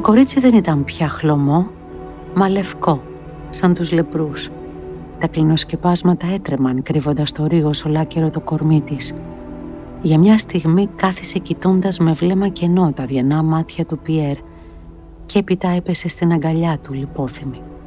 κορίτσι δεν ήταν πια χλωμό, μα λευκό, σαν τους λεπρούς. Τα κλινοσκεπάσματα έτρεμαν κρύβοντας το ρίγος ολάκερο το κορμί της. Για μια στιγμή κάθισε κοιτώντας με βλέμμα κενό τα αδιανά μάτια του Πιέρ και έπειτα έπεσε στην αγκαλιά του λιπόθυμη.